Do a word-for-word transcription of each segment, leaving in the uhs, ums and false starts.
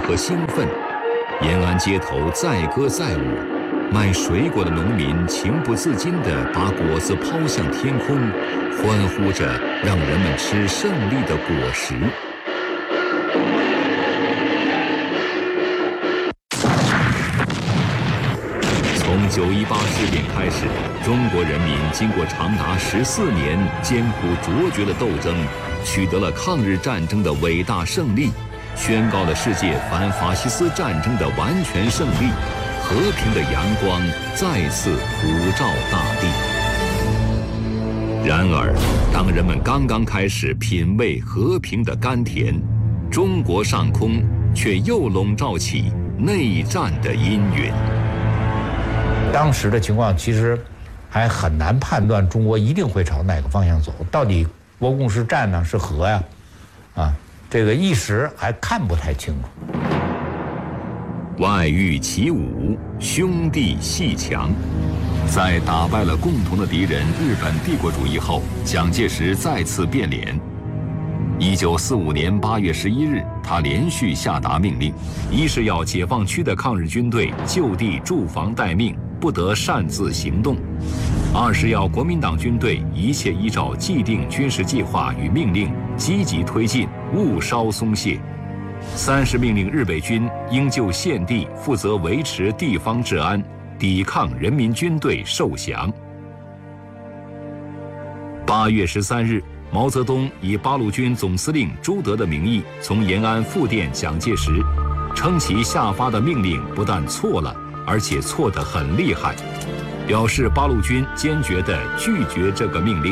和兴奋，延安街头载歌载舞，卖水果的农民情不自禁地把果子抛向天空，欢呼着让人们吃胜利的果实。从九一八事变开始，中国人民经过长达十四年艰苦卓绝的斗争，取得了抗日战争的伟大胜利，宣告了世界反法西斯战争的完全胜利，和平的阳光再次普照大地。然而，当人们刚刚开始品味和平的甘甜，中国上空却又笼罩起内战的阴云。 当时的情况其实还很难判断中国一定会朝哪个方向走，到底国共是战呢是和呀？啊，这个一时还看不太清楚。 外御其武，兄弟阋墙。在打败了共同的敌人日本帝国主义后，蒋介石再次变脸。一九四五年八月十一日，他连续下达命令：一是要解放区的抗日军队就地驻防待命，不得擅自行动；二是要国民党军队一切依照既定军事计划与命令积极推进，勿稍松懈；三是命令日伪军应就现地负责维持地方治安，抵抗人民军队受降。八月十三日，毛泽东以八路军总司令朱德的名义从延安复电蒋介石，称其下发的命令不但错了，而且错得很厉害，表示八路军坚决地拒绝这个命令。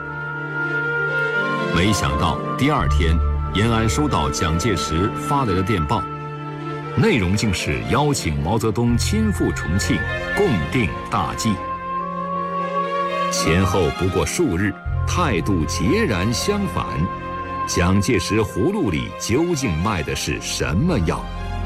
没想到第二天，延安收到蒋介石发来的电报，内容竟是邀请毛泽东亲赴重庆，共订大计。前后不过数日，态度截然相反。蒋介石葫芦里究竟卖的是什么药？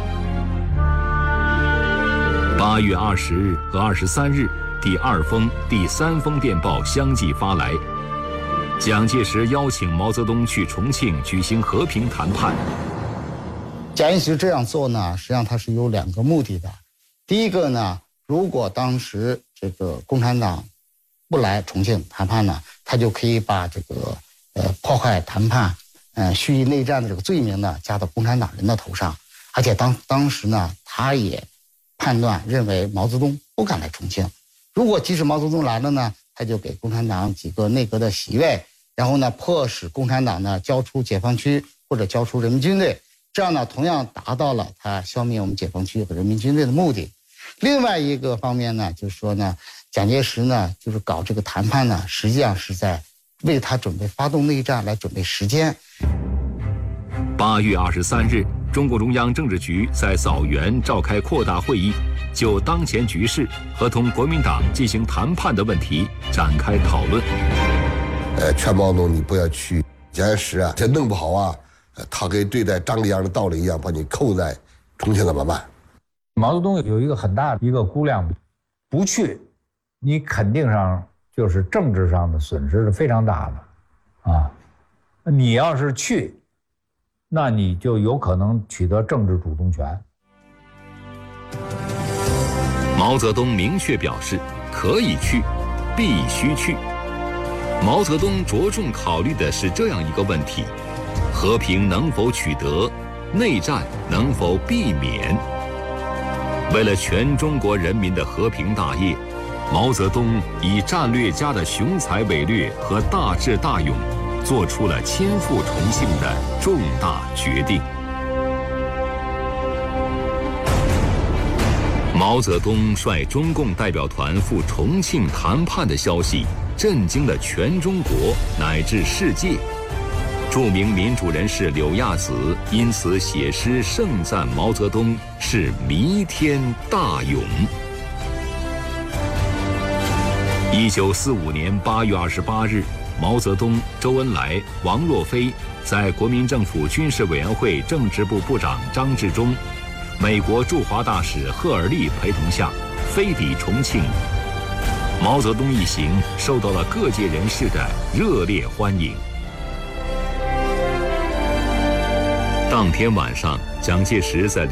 八月二十日和二十三日，第二封、第三封电报相继发来。蒋介石邀请毛泽东去重庆举行和平谈判。 蒋介石这样做呢，实际上他是有两个目的的。第一个呢，如果当时这个共产党不来重庆谈判呢，他就可以把这个呃破坏谈判、呃蓄意内战的这个罪名呢加到共产党人的头上。而且当当时呢，他也判断认为毛泽东不敢来重庆。如果即使毛泽东来了呢，他就给共产党几个内阁的席位，然后呢，迫使共产党呢交出解放区或者交出人民军队，这样呢，同样达到了他消灭我们解放区和人民军队的目的。另外一个方面呢，就是说呢，蒋介石呢，就是搞这个谈判呢，实际上是在为他准备发动内战来准备时间。 八月二十三日，中共中央政治局在枣园召开扩大会议，就当前局势和同国民党进行谈判的问题展开讨论。 呃，劝毛泽东你不要去，蒋介石啊，这弄不好啊，他跟对待张立阳的道理一样，把你扣在重庆怎么办？ 毛泽东有一个很大的一个估量，不去，你肯定上就是政治上的损失是非常大的，啊，你要是去，那你就有可能取得政治主动权。 毛泽东明确表示，可以去，必须去。毛泽东着重考虑的是这样一个问题：和平能否取得，内战能否避免？为了全中国人民的和平大业，毛泽东以战略家的雄才伟略和大智大勇，做出了亲赴重庆的重大决定。毛泽东率中共代表团赴重庆谈判的消息，震惊了全中国乃至世界。著名民主人士柳亚子因此写诗盛赞毛泽东是弥天大勇。一九四五年八月二十八日，毛泽东、周恩来、王若飞在国民政府军事委员会政治部部长张治中、美国驻华大使赫尔利陪同下飞抵重庆。毛泽东一行受到了各界人士的热烈欢迎。当天晚上，蒋介石在